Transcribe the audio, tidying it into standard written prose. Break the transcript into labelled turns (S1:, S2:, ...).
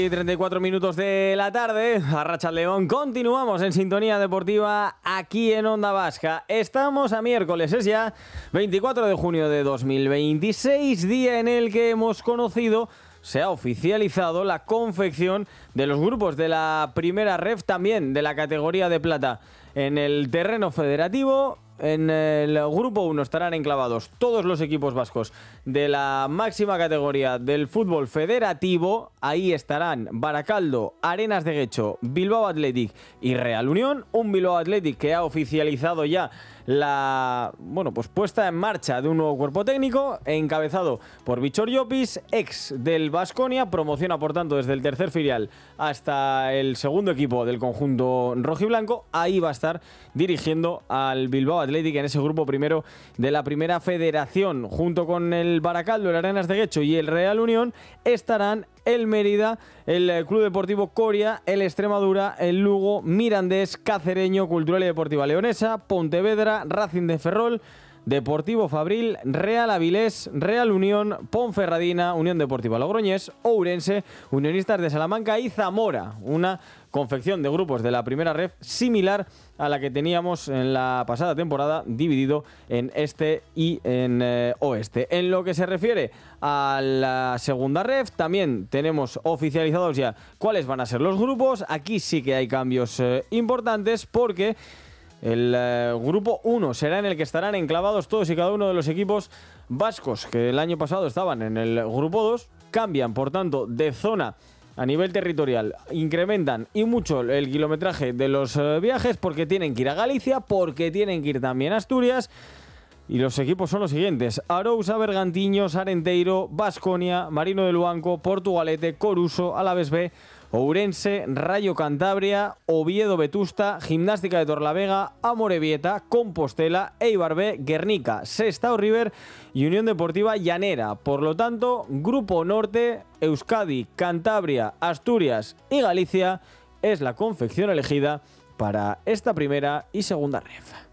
S1: Y 34 minutos de la tarde, Arratsaldeon, continuamos en Sintonía Deportiva aquí en Onda Vasca. Estamos a miércoles, es ya 24 de junio de 2026, día en el que hemos conocido, se ha oficializado la confección de los grupos de la primera ref, también de la categoría de plata en el terreno federativo. En el grupo 1 estarán enclavados todos los equipos vascos de la máxima categoría del fútbol federativo. Ahí estarán Barakaldo, Arenas de Guecho, Bilbao Athletic y Real Unión. Un Bilbao Athletic que ha oficializado ya la puesta en marcha de un nuevo cuerpo técnico encabezado por Bichor Llopis, ex del Baskonia, promociona por tanto desde el tercer filial hasta el segundo equipo del conjunto rojiblanco. Ahí va a estar dirigiendo al Bilbao Athletic en ese grupo primero de la primera federación. Junto con el Barakaldo, el Arenas de Guecho y el Real Unión estarán el Mérida, el Club Deportivo Coria, el Extremadura, el Lugo, Mirandés, Cacereño, Cultural y Deportiva Leonesa, Pontevedra, Racing de Ferrol, Deportivo Fabril, Real Avilés, Real Unión, Ponferradina, Unión Deportiva Logroñés, Ourense, Unionistas de Salamanca y Zamora. Una confección de grupos de la primera ref similar a la que teníamos en la pasada temporada, dividido en este y en oeste. En lo que se refiere a la segunda ref, también tenemos oficializados ya cuáles van a ser los grupos. Aquí sí que hay cambios importantes, porque el grupo 1 será en el que estarán enclavados todos y cada uno de los equipos vascos que el año pasado estaban en el grupo 2. Cambian, por tanto, de zona a nivel territorial, incrementan y mucho el kilometraje de los viajes, porque tienen que ir a Galicia, porque tienen que ir también a Asturias. Y los equipos son los siguientes: Arousa, Bergantiños, Arenteiro, Baskonia, Marino de Luanco, Portugalete, Coruso, Alavés B, Ourense, Rayo Cantabria, Oviedo Vetusta, Gimnástica de Torlavega, Amorebieta, Compostela, Eibar B, Guernica, Sestao River y Unión Deportiva Llanera. Por lo tanto, Grupo Norte, Euskadi, Cantabria, Asturias y Galicia es la confección elegida para esta primera y segunda ref.